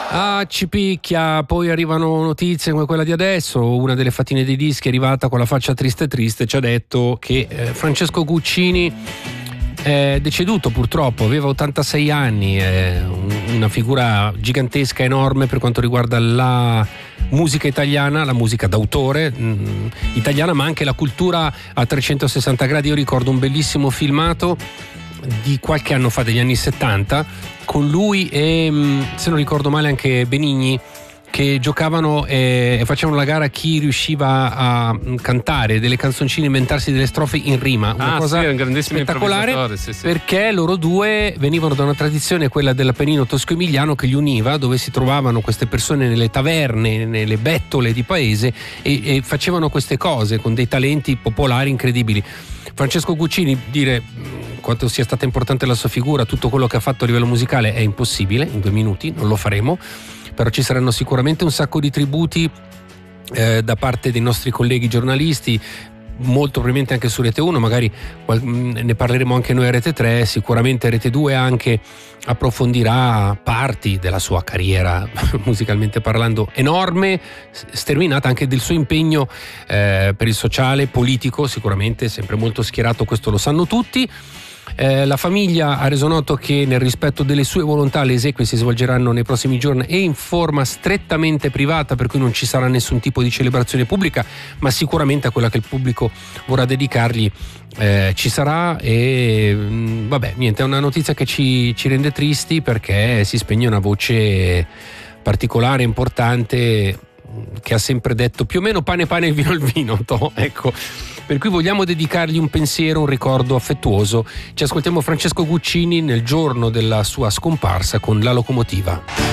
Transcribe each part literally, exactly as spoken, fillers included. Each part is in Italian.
Ah, ci picchia, poi arrivano notizie come quella di adesso. Una delle fatine dei dischi è arrivata con la faccia triste triste, ci ha detto che eh, Francesco Guccini è deceduto purtroppo, aveva ottantasei anni, è una figura gigantesca, enorme per quanto riguarda la musica italiana, la musica d'autore mh, italiana, ma anche la cultura a trecentosessanta gradi. Io ricordo un bellissimo filmato di qualche anno fa, degli anni settanta, con lui e, se non ricordo male, anche Benigni, che giocavano e facevano la gara a chi riusciva a cantare delle canzoncine, inventarsi delle strofe in rima. Una ah, cosa sì, un grandissimo spettacolare, sì, sì. perché loro due venivano da una tradizione, quella dell'Appennino tosco-emiliano, che li univa, dove si trovavano queste persone nelle taverne, nelle bettole di paese e, e facevano queste cose con dei talenti popolari incredibili. Francesco Guccini, dire quanto sia stata importante la sua figura, tutto quello che ha fatto a livello musicale, è impossibile in due minuti, non lo faremo, però ci saranno sicuramente un sacco di tributi eh, da parte dei nostri colleghi giornalisti, molto probabilmente anche su Rete uno, magari ne parleremo anche noi a Rete tre, sicuramente Rete due anche approfondirà parti della sua carriera musicalmente parlando enorme, sterminata, anche del suo impegno eh, per il sociale, politico, sicuramente sempre molto schierato, questo lo sanno tutti. Eh, la famiglia ha reso noto che, nel rispetto delle sue volontà, le esequie si svolgeranno nei prossimi giorni e in forma strettamente privata, per cui non ci sarà nessun tipo di celebrazione pubblica, ma sicuramente a quella che il pubblico vorrà dedicargli eh, ci sarà. E mh, vabbè, niente, è una notizia che ci, ci rende tristi, perché si spegne una voce particolare, importante, che ha sempre detto più o meno pane pane e vino il vino, toh, ecco. Per cui vogliamo dedicargli un pensiero, un ricordo affettuoso. Ci ascoltiamo Francesco Guccini nel giorno della sua scomparsa con La Locomotiva.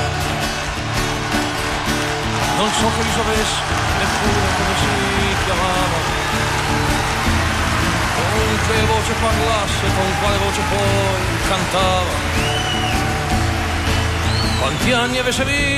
Non so che risolvesse neppure come si chiamava, con che voce parlasse, con quale voce poi cantava, quanti anni avesse visto